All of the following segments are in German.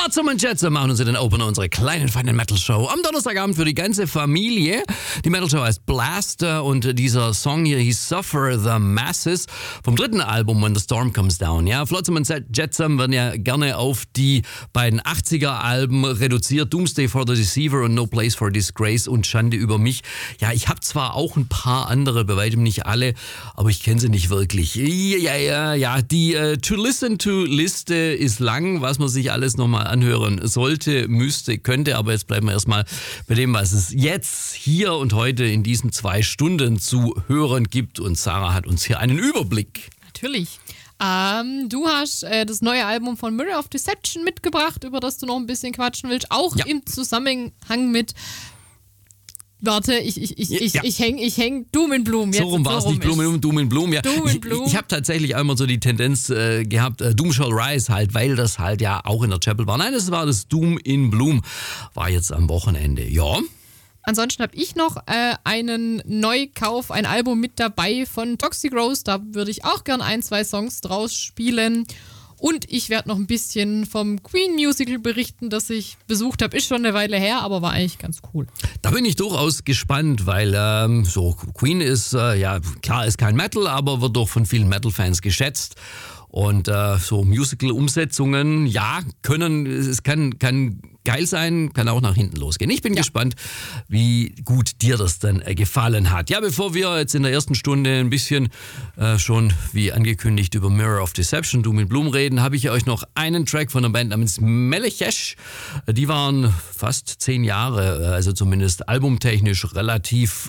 Flotsam und Jetsam machen uns den Opener unserer kleinen, feinen Metal-Show am Donnerstagabend für die ganze Familie. Die Metal-Show heißt Blast und dieser Song hier hieß Suffer the Masses vom dritten Album When the Storm Comes Down. Ja, Flotsam und Jetsam werden ja gerne auf die beiden 80er-Alben reduziert. Doomsday for the Deceiver und No Place for Disgrace und Schande über mich. Ja, ich habe zwar auch ein paar andere, bei weitem nicht alle, aber ich kenne sie nicht wirklich. Ja, die To-Listen-to-Liste ist lang, was man sich alles nochmal anhören sollte, müsste, könnte, aber jetzt bleiben wir erstmal bei dem, was es jetzt, hier und heute in diesen 2 Stunden zu hören gibt, und Sarah hat uns hier einen Überblick. Natürlich. Du hast das neue Album von Mirror of Deception mitgebracht, über das du noch ein bisschen quatschen willst, auch im Zusammenhang mit... Warte, ich häng Doom in Bloom. So rum war es nicht, Doom in Bloom. Ja. Ich habe tatsächlich einmal so die Tendenz gehabt, Doom Shall Rise halt, weil das halt ja auch in der Chapel war. Nein, das war das Doom in Bloom, war jetzt am Wochenende, ja. Ansonsten habe ich noch einen Neukauf, ein Album mit dabei von Toxic Rose. Da würde ich auch gern 1-2 Songs draus spielen. Und ich werde noch ein bisschen vom Queen Musical berichten, das ich besucht habe. Ist schon eine Weile her, aber war eigentlich ganz cool. Da bin ich durchaus gespannt, weil Queen ist, klar ist kein Metal, aber wird doch von vielen Metal-Fans geschätzt. Und so Musical-Umsetzungen, es kann geil sein, kann auch nach hinten losgehen. Ich bin gespannt, wie gut dir das dann gefallen hat. Ja, bevor wir jetzt in der ersten Stunde ein bisschen schon, wie angekündigt, über Mirror of Deception, Doom in Bloom reden, habe ich euch noch einen Track von einer Band namens Melechesh. Die waren fast 10 Jahre, also zumindest albumtechnisch relativ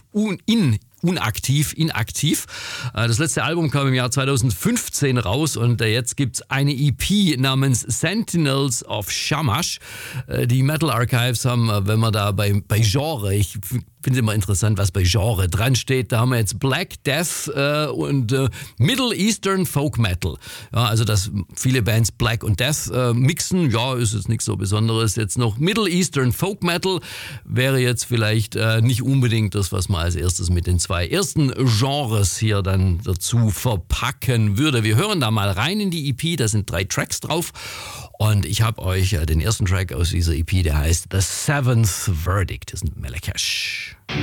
inaktiv. Das letzte Album kam im Jahr 2015 raus und jetzt gibt's eine EP namens Sentinels of Shamash. Die Metal Archives haben, wenn man da bei Genre, ich finde es immer interessant, was bei Genre dran steht, da haben wir jetzt Black Death und Middle Eastern Folk Metal. Ja, also dass viele Bands Black und Death mixen, ist jetzt nichts so Besonderes. Jetzt noch Middle Eastern Folk Metal wäre jetzt vielleicht nicht unbedingt das, was man als erstes mit den 2 ersten Genres hier dann dazu verpacken würde. Wir hören da mal rein in die EP, da sind 3 Tracks drauf und ich habe euch den ersten Track aus dieser EP, der heißt The Seventh Verdict. Das ist ein Melechesh.